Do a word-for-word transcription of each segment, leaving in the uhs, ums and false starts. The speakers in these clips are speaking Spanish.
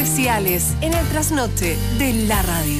especiales en el trasnoche de la radio.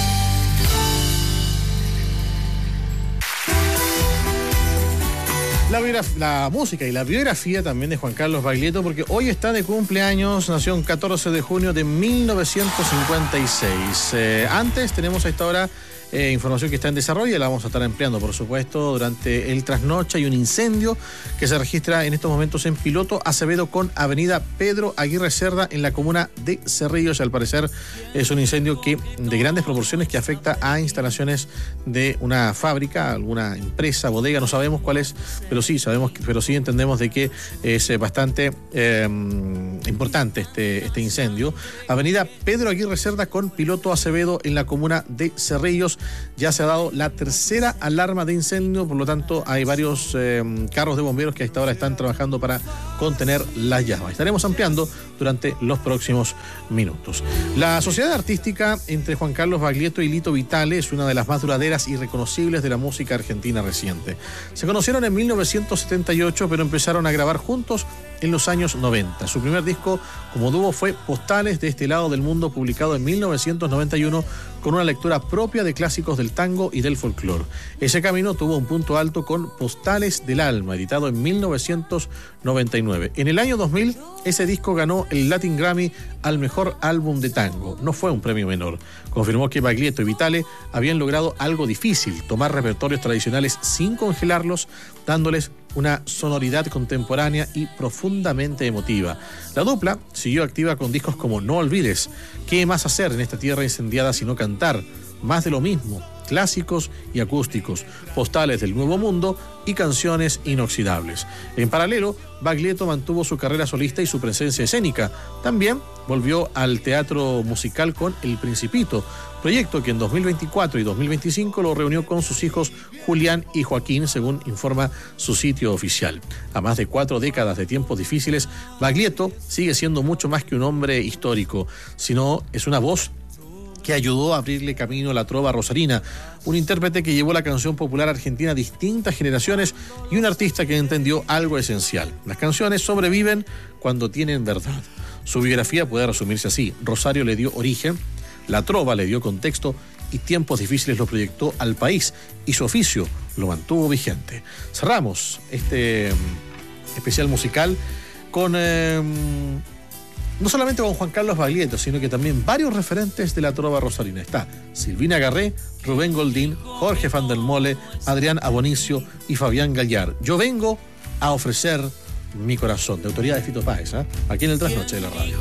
La, la música y la biografía también de Juan Carlos Baglietto, porque hoy está de cumpleaños, nació el catorce de junio de mil novecientos cincuenta y seis. Eh, antes tenemos a esta hora eh, información que está en desarrollo y la vamos a estar empleando, por supuesto, durante el trasnoche. Hay un incendio que se registra en estos momentos en Piloto Acevedo con avenida Pedro Aguirre Cerda en la comuna de Cerrillos. Al parecer es un incendio que de grandes proporciones que afecta a instalaciones de una fábrica, alguna empresa, bodega, no sabemos cuál es, pero sí sabemos, pero sí entendemos de que es bastante eh, importante este, este incendio. Avenida Pedro Aguirre Cerda con Piloto Acevedo en la comuna de Cerrillos. Ya se ha dado la tercera alarma de incendio, por lo tanto hay varios eh, carros de bomberos que a esta hora están trabajando para contener las llamas. Estaremos ampliando durante los próximos minutos. La sociedad artística entre Juan Carlos Baglietto y Lito Vitale es una de las más duraderas y reconocibles de la música argentina reciente. Se conocieron en mil novecientos setenta y ocho, pero empezaron a grabar juntos en los años noventa. Su primer disco como dúo fue Postales de este lado del mundo, publicado en mil novecientos noventa y uno con una lectura propia de clásicos del tango y del folclore. Ese camino tuvo un punto alto con Postales del Alma, editado en mil novecientos noventa y nueve. En el año dos mil, ese disco ganó el Latin Grammy al mejor álbum de tango. No fue un premio menor. Confirmó que Baglietto y Vitale habían logrado algo difícil: tomar repertorios tradicionales sin congelarlos, dándoles una sonoridad contemporánea y profundamente emotiva. La dupla siguió activa con discos como No Olvides, ¿Qué más hacer en esta tierra incendiada sino cantar?, Más de lo mismo, clásicos y acústicos, Postales del Nuevo Mundo y Canciones Inoxidables. En paralelo, Baglietto mantuvo su carrera solista y su presencia escénica. También volvió al teatro musical con El Principito, proyecto que en dos mil veinticuatro y dos mil veinticinco lo reunió con sus hijos Julián y Joaquín, según informa su sitio oficial. A más de cuatro décadas de tiempos difíciles, Baglietto sigue siendo mucho más que un hombre histórico, sino es una voz que ayudó a abrirle camino a la trova rosarina, un intérprete que llevó la canción popular argentina a distintas generaciones y un artista que entendió algo esencial: las canciones sobreviven cuando tienen verdad. Su biografía puede resumirse así: Rosario le dio origen, la trova le dio contexto y tiempos difíciles lo proyectó al país, y su oficio lo mantuvo vigente. Cerramos este especial musical con eh, no solamente con Juan Carlos Baglietto, sino que también varios referentes de la trova rosarina. Está Silvina Garré, Rubén Goldín, Jorge van der Mole, Adrián Abonicio y Fabián Gallar. Yo vengo a ofrecer mi corazón, de autoría de Fito Páez, ¿eh? Aquí en el Trasnoche de la Radio.